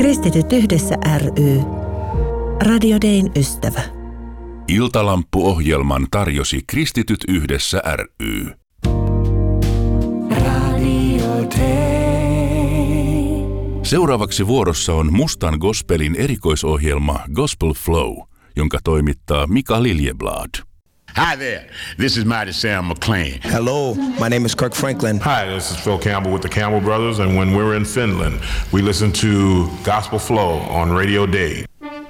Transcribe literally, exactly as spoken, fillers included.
Kristityt yhdessä ry. Radio Dayn ystävä. Iltalampu-ohjelman tarjosi Kristityt yhdessä ry. Radio Day. Seuraavaksi vuorossa on Mustan gospelin erikoisohjelma Gospel Flow, jonka toimittaa Mika Liljeblad. Hi there, this is Mighty Sam McLean. Hello, my name is Kirk Franklin. Hi, this is Phil Campbell with the Campbell Brothers, and when we're in Finland, we listen to Gospel Flow on Radio Day.